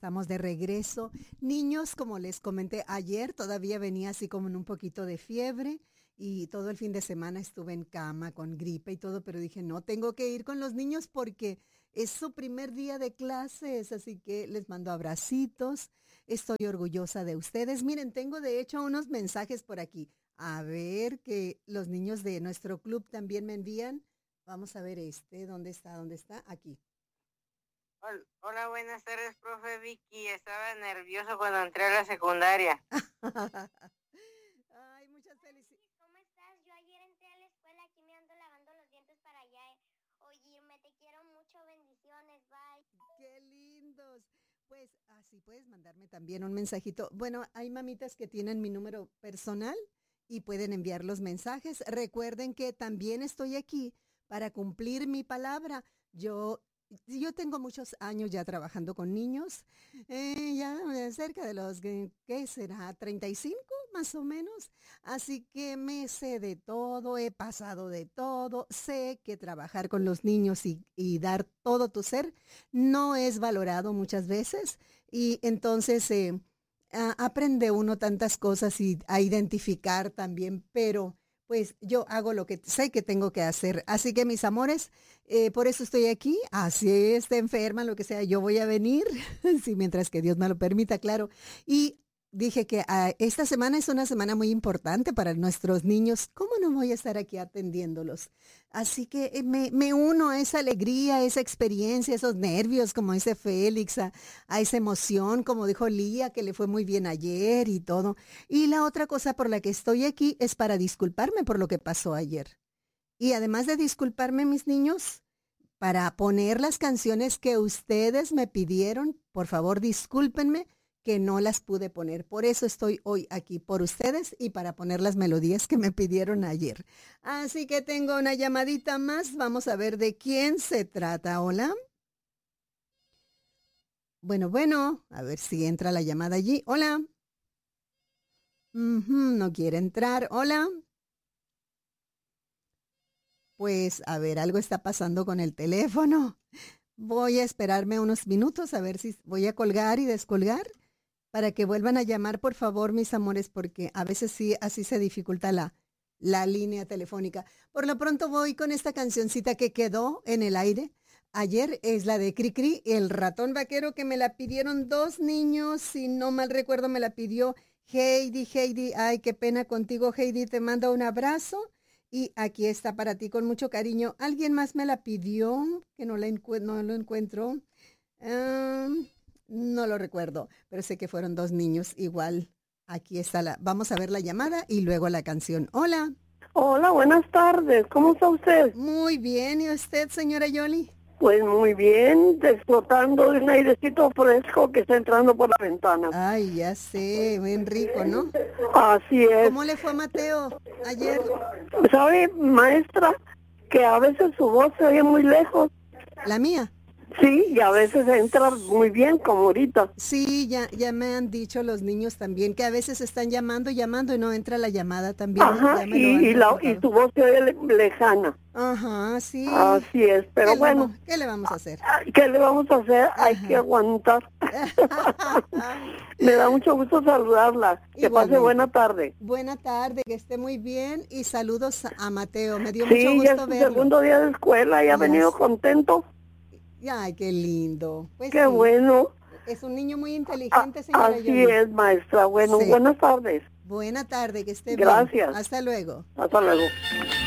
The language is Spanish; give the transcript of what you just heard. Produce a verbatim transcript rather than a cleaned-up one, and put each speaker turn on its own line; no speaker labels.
estamos de regreso. Niños, como les comenté ayer, todavía venía así como en un poquito de fiebre y todo el fin de semana estuve en cama con gripe y todo, pero dije, no, tengo que ir con los niños porque es su primer día de clases, así que les mando abracitos. Estoy orgullosa de ustedes. Miren, tengo de hecho unos mensajes por aquí. A ver, que los niños de nuestro club también me envían. Vamos a ver este, ¿dónde está? ¿Dónde está? Aquí.
Hola, buenas tardes, profe Vicky. Estaba nervioso cuando entré a la secundaria.
Ay, muchas felicidades.
¿Cómo estás? Yo ayer entré a la escuela, aquí me ando lavando los dientes para allá oírme. Te quiero mucho, bendiciones, bye.
Qué lindos. Pues así puedes mandarme también un mensajito. Bueno, hay mamitas que tienen mi número personal y pueden enviar los mensajes. Recuerden que también estoy aquí para cumplir mi palabra. Yo Yo tengo muchos años ya trabajando con niños, eh, ya eh, cerca de los, que- ¿qué será? treinta y cinco más o menos. Así que me sé de todo, he pasado de todo, sé que trabajar con los niños y, y dar todo tu ser no es valorado muchas veces. Y entonces eh, a- aprende uno tantas cosas y a identificar también, pero pues yo hago lo que sé que tengo que hacer. Así que mis amores, eh, por eso estoy aquí, así esté enferma, lo que sea, yo voy a venir, sí, mientras que Dios me lo permita, claro. Y dije que ah, esta semana es una semana muy importante para nuestros niños. ¿Cómo no voy a estar aquí atendiéndolos? Así que eh, me, me uno a esa alegría, a esa experiencia, a esos nervios, como dice Félix, a, a esa emoción, como dijo Lía, que le fue muy bien ayer y todo. Y la otra cosa por la que estoy aquí es para disculparme por lo que pasó ayer. Y además de disculparme, mis niños, para poner las canciones que ustedes me pidieron, por favor, discúlpenme que no las pude poner. Por eso estoy hoy aquí, por ustedes y para poner las melodías que me pidieron ayer. Así que tengo una llamadita más. Vamos a ver de quién se trata. Hola. Bueno, bueno, a ver si entra la llamada allí. Hola. Ujú, no quiere entrar. Hola. Pues a ver, algo está pasando con el teléfono. Voy a esperarme unos minutos a ver si voy a colgar y descolgar para que vuelvan a llamar, por favor, mis amores, porque a veces sí, así se dificulta la, la línea telefónica. Por lo pronto voy con esta cancioncita que quedó en el aire. Ayer es la de Cricri, el ratón vaquero, que me la pidieron dos niños, si no mal recuerdo me la pidió Heidi. Heidi, ay, qué pena contigo, Heidi, te mando un abrazo. Y aquí está para ti con mucho cariño. ¿Alguien más me la pidió? Que no, la encue- no lo encuentro. Ah, no lo recuerdo, pero sé que fueron dos niños igual. Aquí está la, vamos a ver la llamada y luego la canción. Hola.
Hola, buenas tardes. ¿Cómo está usted?
Muy bien, ¿y usted, señora Yoli?
Pues muy bien, disfrutando de un airecito fresco que está entrando por la ventana.
Ay, ya sé, bien rico, ¿no?
Así es.
¿Cómo le fue a Mateo ayer?
¿Sabe, maestra, que a veces su voz se oye muy lejos?
¿La mía?
Sí, y a veces entra muy bien, como ahorita.
Sí, ya, ya me han dicho los niños también que a veces están llamando, llamando y no entra la llamada también.
Ajá,
Ya me
y,
lo han
y, la, y
reportado.
su voz se oye le- lejana.
Ajá, sí.
Así es, pero
¿Qué le
bueno,
vamos- ¿Qué le vamos a hacer?
¿qué le vamos a hacer? Hay
Ajá.
que aguantar. Me da mucho gusto saludarla. Que pase
Igualmente.
buena tarde.
Buena tarde, que esté muy bien y saludos a Mateo. Me dio
Sí,
mucho
ya es
gusto
su
verlo.
segundo día de escuela y ha
Ya
venido
es-
contento.
Ay, qué lindo. Pues
Qué
sí,
bueno.
es un niño muy
A-
inteligente, señora
así
Yoli.
es, maestra. Bueno,
Sí.
buenas tardes.
Buena tarde, que esté bien.
Gracias.
Hasta luego.
Hasta luego.